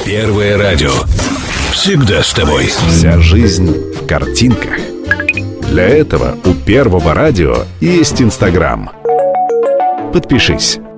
Первое радио. Всегда с тобой. Вся жизнь в картинках. Для этого у Первого радио есть Инстаграм. Подпишись.